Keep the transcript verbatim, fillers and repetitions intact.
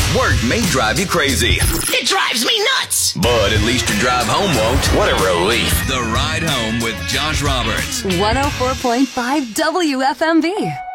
Work may drive you crazy. It drives me nuts. But at least your drive home won't. What a relief. The Ride Home with Josh Roberts. one oh four point five W F M V.